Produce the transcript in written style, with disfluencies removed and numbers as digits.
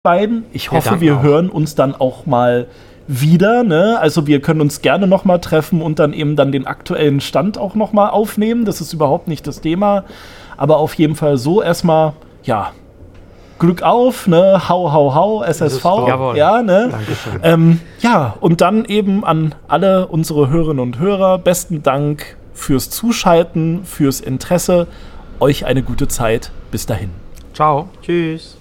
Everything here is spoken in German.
beiden. Ich hoffe, wir hören uns dann auch mal wieder, ne? Also wir können uns gerne noch mal treffen und dann eben den aktuellen Stand auch noch mal aufnehmen. Das ist überhaupt nicht das Thema. Aber auf jeden Fall so erstmal, ja, Glück auf, ne? Hau, hau, hau, SSV. Jawohl. Ja, ne? Dankeschön. Ja, und dann eben an alle unsere Hörerinnen und Hörer, besten Dank fürs Zuschalten, fürs Interesse. Euch eine gute Zeit. Bis dahin. Ciao. Tschüss.